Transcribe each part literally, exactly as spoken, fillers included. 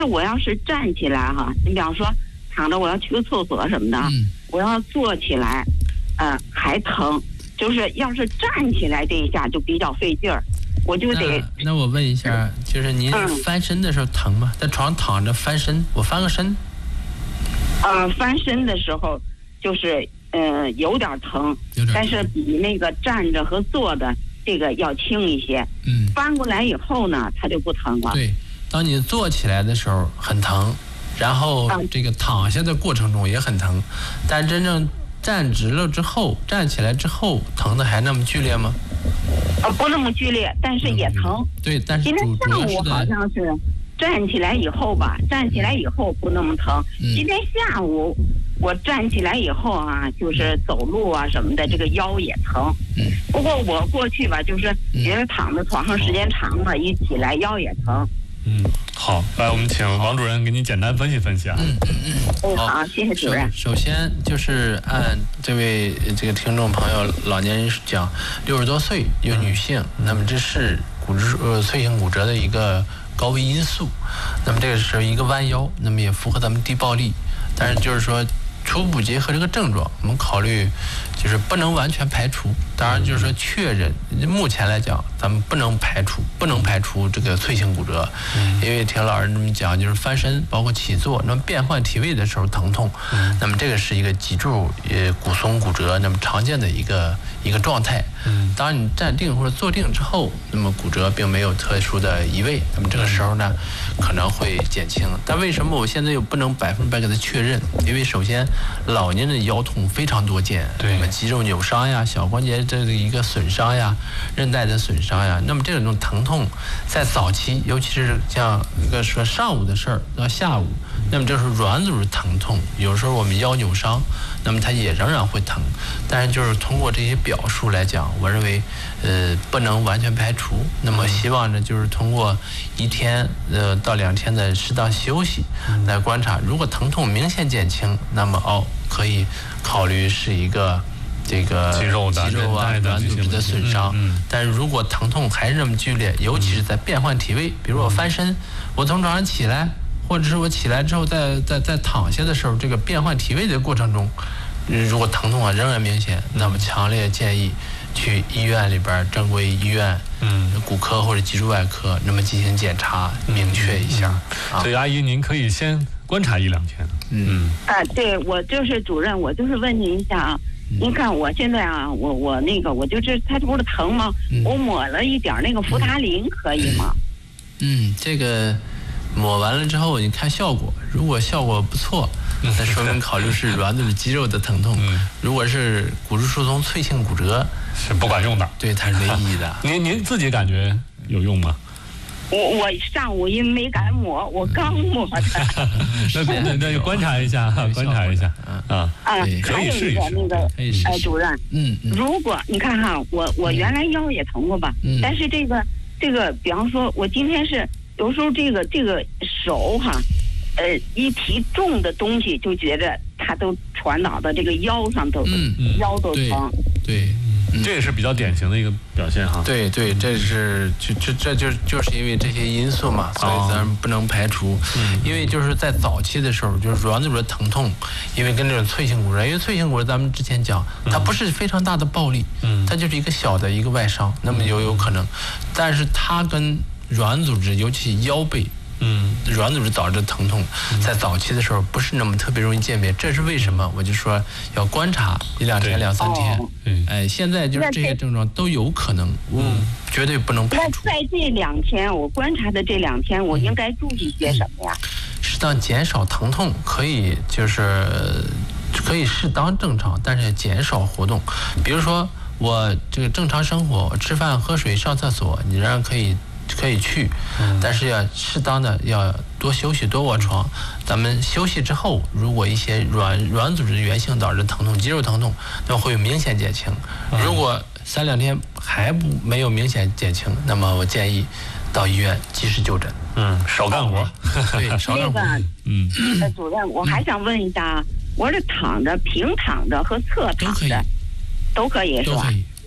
我要是站起来哈，你比方说躺着我要去个厕所什么的，嗯、我要坐起来，呃还疼，就是要是站起来这一下就比较费劲儿，我就得。 那, 那我问一下，就是您翻身的时候疼吗？在床上躺着翻身，我翻个身。 呃，翻身的时候就是呃有点疼，有点疼，但是比那个站着和坐的这个要轻一些。嗯，翻过来以后呢，它就不疼了。 对，当你坐起来的时候很疼，然后这个躺下的过程中也很疼，但真正站直了之后，站起来之后，疼的还那么剧烈吗？ 呃，不那么剧烈，但是也疼。 对，但是今天下午好像是站起来以后吧，站起来以后不那么疼。嗯、今天下午我站起来以后啊，就是走路啊什么的，这个腰也疼。嗯。不过我过去吧，就是觉得躺在床上时间长了，一起来腰也疼。 嗯，好，来我们请王主任给你简单分析分析啊。 嗯嗯嗯。好，好，谢谢主任。 首先就是按这位这个听众朋友老年人讲，六十多岁有女性，那么这是骨质呃脆性骨折的一个高危因素，那么这个是一个弯腰，那么也符合咱们低暴力，但是就是说初步结合这个症状，我们考虑就是不能完全排除，当然就是说确认，目前来讲咱们不能排除不能排除这个脆性骨折，因为听老人这么讲，就是翻身包括起坐，那么变换体位的时候疼痛，那么这个是一个脊柱呃骨松骨折那么常见的一个一个状态。当你站定或者坐定之后，那么骨折并没有特殊的移位，那么这个时候呢可能会减轻。但为什么我现在又不能百分百给它确认？因为首先老年人的腰痛非常多见，对，肌肉扭伤呀、小关节这个一个损伤呀、韧带的损伤呀，那么这种疼痛在早期，尤其是像一个说上午的事儿到下午，那么这是软组织疼痛，有时候我们腰扭伤，那么它也仍然会疼，但是就是通过这些表述来讲，我认为呃不能完全排除。那么希望呢，就是通过一天呃到两天的适当休息来观察，如果疼痛明显减轻，那么哦可以考虑是一个这个肌肉的、 肌肉啊、软组织的损伤。嗯嗯、但是如果疼痛还是这么剧烈，尤其是在变换体位，比如我翻身，我从床上起来，或者是我起来之后再再再躺下的时候，这个变换体位的过程中，如果疼痛啊仍然明显，那么强烈建议去医院里边正规医院，嗯，骨科或者脊柱外科，那么进行检查，明确一下。 嗯啊、所以阿姨，您可以先观察一两天。 嗯。啊，对，我就是主任，我就是问您一下啊。您看我现在啊，我我那个我就是它不是疼吗？嗯、我抹了一点那个扶他林，可以吗？ 嗯，这个抹完了之后，你看效果，如果效果不错，那说明考虑是软组织肌肉的疼痛。嗯、如果是骨质疏松脆性骨折， 是不管用的。 对，它是没意义的。 您您自己感觉有用吗？ 我我上午因为没敢抹，我刚抹的。 那那就观察一下，观察一下啊啊！ 可以试一试。 那个哎，主任，嗯，如果你看哈，我我原来腰也疼过吧，但是这个这个，比方说，我今天是有时候这个这个手哈，呃，一提重的东西就觉得它都传导到这个腰上都，嗯嗯，腰都疼， 对。 嗯、这也是比较典型的一个表现哈。 对对，这是就就这就就是因为这些因素嘛，所以咱不能排除。嗯、因为就是在早期的时候，就是软组织疼痛，因为跟这种脆性骨折，因为脆性骨折咱们之前讲，它不是非常大的暴力，嗯，它就是一个小的一个外伤，那么有有可能，但是它跟软组织，尤其腰背。嗯，软组织导致疼痛，在早期的时候不是那么特别容易鉴别，这是为什么？我就说要观察一两天、两三天。嗯，哎，现在就是这些症状都有可能，嗯，绝对不能排除。 那在这两天，我观察的这两天，我应该注意些什么呀？ 适当减少疼痛，可以就是可以适当正常，但是减少活动。比如说我这个正常生活，吃饭、喝水、上厕所，你仍然可以。可以去，但是要适当的要多休息，多卧床。咱们休息之后，如果一些软软组织源性导致疼痛、肌肉疼痛，那么会有明显减轻。如果三两天还不没有明显减轻，那么我建议到医院及时就诊。 嗯，少干活。 对，少干活。 嗯，呃，主任，我还想问一下，我是躺着、平躺着和侧躺着，都可以，都可以是吧？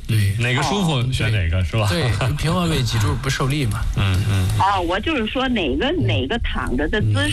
对， 哪个舒服选哪个是吧？ 对，平滑位脊柱不受力嘛。 嗯嗯。 哦，我就是说哪个哪个躺着的姿势。